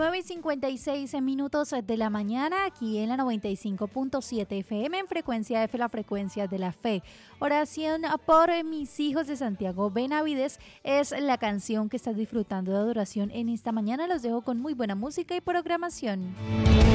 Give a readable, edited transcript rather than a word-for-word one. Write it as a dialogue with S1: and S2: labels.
S1: 9:56 de la mañana, aquí en la 95.7 FM, en frecuencia F, la frecuencia de la fe. Oración por mis hijos de Santiago Benavides es la canción que estás disfrutando de adoración en esta mañana. Los dejo con muy buena música y programación.